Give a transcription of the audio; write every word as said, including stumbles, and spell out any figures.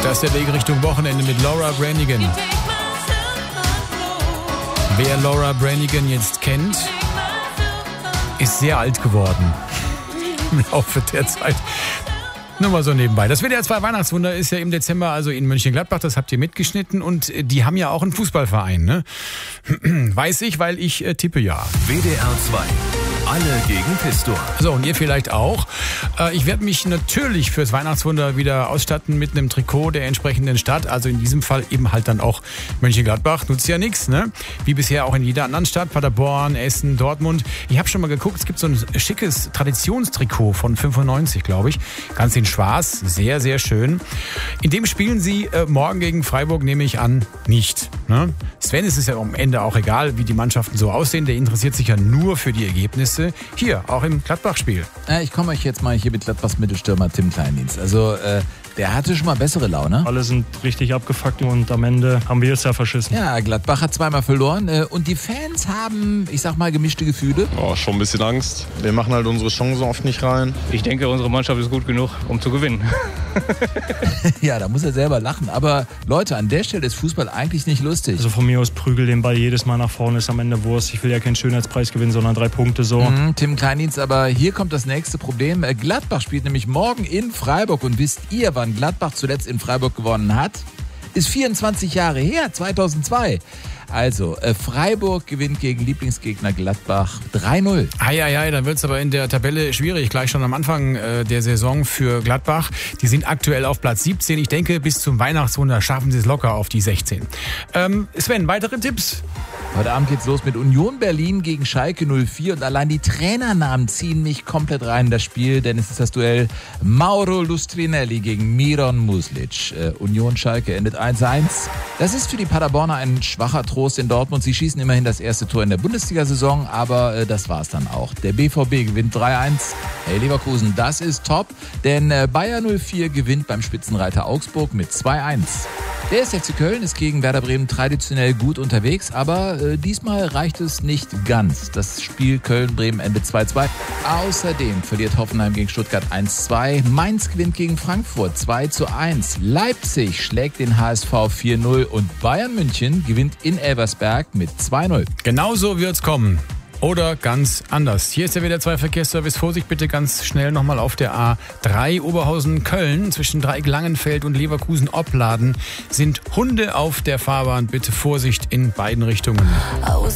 Das ist der Weg Richtung Wochenende mit Laura Branigan. Wer Laura Branigan jetzt kennt, ist sehr alt geworden im Laufe der Zeit. Nur mal so nebenbei. Das W D R zwei Weihnachtswunder ist ja im Dezember also in Mönchengladbach, das habt ihr mitgeschnitten und die haben ja auch einen Fußballverein, ne? Weiß ich, weil ich äh, tippe ja. W D R zwei. Alle gegen Pistor. So, und ihr vielleicht auch. Äh, ich werde mich natürlich fürs Weihnachtswunder wieder ausstatten mit einem Trikot der entsprechenden Stadt. Also in diesem Fall eben halt dann auch Mönchengladbach. Nutzt ja nichts, ne? Wie bisher auch in jeder anderen Stadt. Paderborn, Essen, Dortmund. Ich habe schon mal geguckt, es gibt so ein schickes Traditionstrikot von fünfundneunzig, glaube ich. Ganz in schwarz. Sehr, sehr schön. In dem spielen sie äh, morgen gegen Freiburg, nehme ich an, nicht. Ne? Sven ist es ja am Ende auch egal, wie die Mannschaften so aussehen. Der interessiert sich ja nur für die Ergebnisse. Hier, auch im Gladbach-Spiel. Äh, ich komme euch jetzt mal hier mit Gladbachs Mittelstürmer Tim Kleindienst. Also, äh, der hatte schon mal bessere Laune. Alle sind richtig abgefuckt und am Ende haben wir es ja verschissen. Ja, Gladbach hat zweimal verloren äh, und die Fans haben, ich sag mal, gemischte Gefühle. Oh, schon ein bisschen Angst. Wir machen halt unsere Chancen oft nicht rein. Ich denke, unsere Mannschaft ist gut genug, um zu gewinnen. Ja, da muss er selber lachen. Aber Leute, an der Stelle ist Fußball eigentlich nicht lustig. Also von mir aus prügel den Ball jedes Mal nach vorne, ist am Ende Wurst. Ich will ja keinen Schönheitspreis gewinnen, sondern drei Punkte so. Mhm, Tim Kleindienst, aber hier kommt das nächste Problem. Gladbach spielt nämlich morgen in Freiburg. Und wisst ihr, wann Gladbach zuletzt in Freiburg gewonnen hat? Ist vierundzwanzig Jahre her, zweitausendzwei. Also, äh, Freiburg gewinnt gegen Lieblingsgegner Gladbach drei null. Eieiei, dann wird es aber in der Tabelle schwierig, gleich schon am Anfang äh, der Saison für Gladbach. Die sind aktuell auf Platz siebzehn. Ich denke, bis zum Weihnachtswunder schaffen sie es locker auf die sechzehn. Ähm, Sven, weitere Tipps? Heute Abend geht's los mit Union Berlin gegen Schalke null vier und allein die Trainernamen ziehen mich komplett rein in das Spiel, denn es ist das Duell Mauro Lustrinelli gegen Miron Muslic. Äh, Union Schalke endet eins eins. Das ist für die Paderborner ein schwacher Trost in Dortmund. Sie schießen immerhin das erste Tor in der Bundesliga-Saison, aber äh, das war's dann auch. Der B V B gewinnt drei eins. Hey Leverkusen, das ist top, denn äh, Bayer null vier gewinnt beim Spitzenreiter Augsburg mit zwei eins. Der erste F C Köln ist gegen Werder Bremen traditionell gut unterwegs, aber äh, diesmal reicht es nicht ganz. Das Spiel Köln-Bremen endet zwei zwei. Außerdem verliert Hoffenheim gegen Stuttgart eins zwei. Mainz gewinnt gegen Frankfurt zwei zu eins. Leipzig schlägt den H S V vier null und Bayern München gewinnt in Elversberg mit zwei null. Genauso wird's kommen. Oder ganz anders. Hier ist der W D R zwei Verkehrsservice. Vorsicht bitte ganz schnell nochmal auf der A drei Oberhausen-Köln. Zwischen Dreieck-Langenfeld und Leverkusen-Opladen sind Hunde auf der Fahrbahn. Bitte Vorsicht in beiden Richtungen.